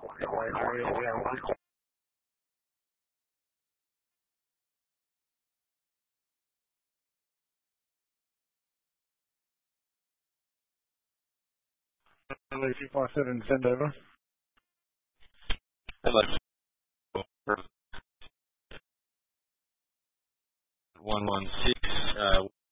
Keep on set and send over. Hello. 116.